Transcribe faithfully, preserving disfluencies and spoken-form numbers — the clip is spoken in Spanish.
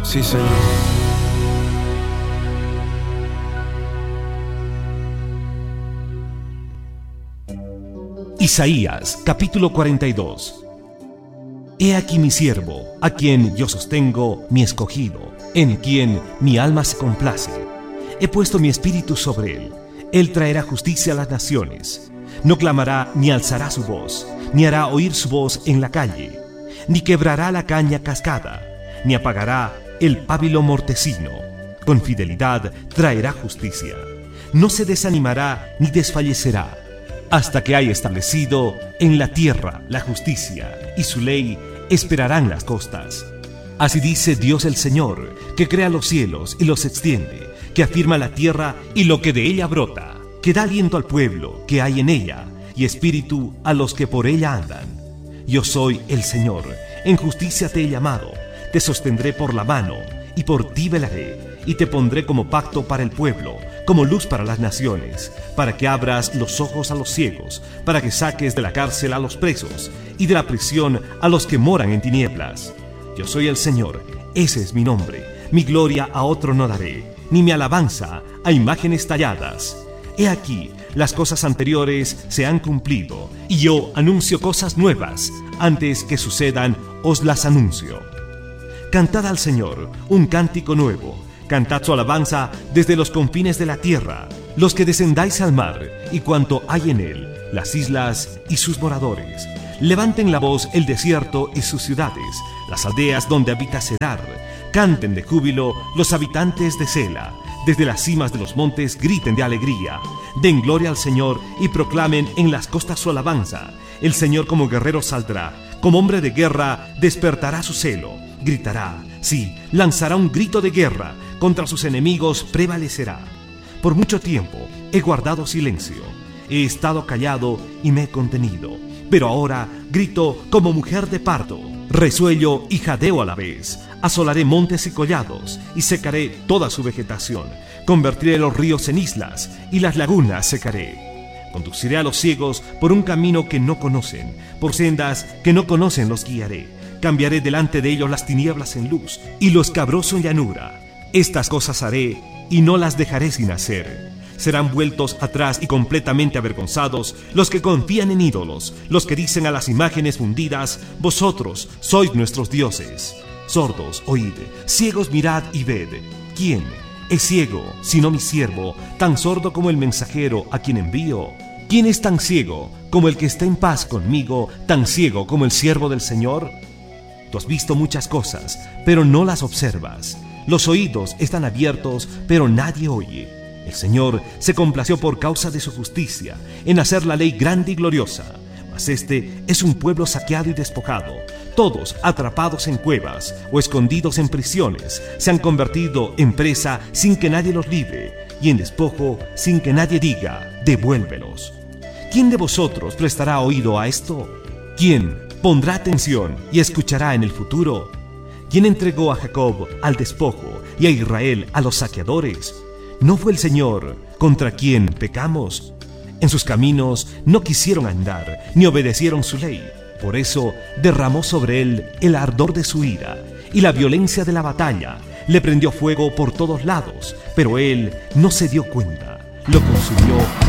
Sí, Señor. Isaías, capítulo cuarenta y dos. He aquí mi siervo, a quien yo sostengo, mi escogido, en quien mi alma se complace. He puesto mi espíritu sobre él. Él traerá justicia a las naciones. No clamará ni alzará su voz, ni hará oír su voz en la calle, ni quebrará la caña cascada, ni apagará el pábilo mortecino. Con fidelidad traerá justicia. No se desanimará ni desfallecerá, hasta que haya establecido en la tierra la justicia, y su ley esperarán las costas. Así dice Dios el Señor, que crea los cielos y los extiende, que afirma la tierra y lo que de ella brota, que da aliento al pueblo que hay en ella, y espíritu a los que por ella andan. Yo soy el Señor, en justicia te he llamado, te sostendré por la mano, y por ti velaré, y te pondré como pacto para el pueblo, como luz para las naciones, para que abras los ojos a los ciegos, para que saques de la cárcel a los presos, y de la prisión a los que moran en tinieblas. Yo soy el Señor, ese es mi nombre, mi gloria a otro no daré, ni mi alabanza a imágenes talladas. He aquí, las cosas anteriores se han cumplido, y yo anuncio cosas nuevas, antes que sucedan os las anuncio. Cantad al Señor un cántico nuevo, cantad su alabanza desde los confines de la tierra, los que descendáis al mar y cuanto hay en él, las islas y sus moradores. Levanten la voz el desierto y sus ciudades, las aldeas donde habita Cedar. Canten de júbilo los habitantes de Sela. Desde las cimas de los montes griten de alegría. Den gloria al Señor y proclamen en las costas su alabanza. El Señor como guerrero saldrá, como hombre de guerra despertará su celo. Gritará, sí, lanzará un grito de guerra, contra sus enemigos prevalecerá. Por mucho tiempo he guardado silencio, he estado callado y me he contenido. Pero ahora grito como mujer de parto, resuello y jadeo a la vez. Asolaré montes y collados y secaré toda su vegetación. Convertiré los ríos en islas y las lagunas secaré. Conduciré a los ciegos por un camino que no conocen, por sendas que no conocen los guiaré. Cambiaré delante de ellos las tinieblas en luz y lo escabroso en llanura. Estas cosas haré y no las dejaré sin hacer. Serán vueltos atrás y completamente avergonzados los que confían en ídolos, los que dicen a las imágenes fundidas, vosotros sois nuestros dioses. Sordos, oíd, ciegos, mirad y ved. ¿Quién es ciego, sino mi siervo, tan sordo como el mensajero a quien envío? ¿Quién es tan ciego como el que está en paz conmigo, tan ciego como el siervo del Señor? Tú has visto muchas cosas, pero no las observas. Los oídos están abiertos, pero nadie oye. El Señor se complació por causa de su justicia, en hacer la ley grande y gloriosa. Mas este es un pueblo saqueado y despojado. Todos atrapados en cuevas o escondidos en prisiones, se han convertido en presa sin que nadie los libre, y en despojo sin que nadie diga, devuélvelos. ¿Quién de vosotros prestará oído a esto? ¿Quién pondrá atención y escuchará en el futuro? ¿Quién entregó a Jacob al despojo y a Israel a los saqueadores? ¿No fue el Señor contra quien pecamos? En sus caminos no quisieron andar, ni obedecieron su ley. Por eso derramó sobre él el ardor de su ira y la violencia de la batalla. Le prendió fuego por todos lados, pero él no se dio cuenta. Lo consumió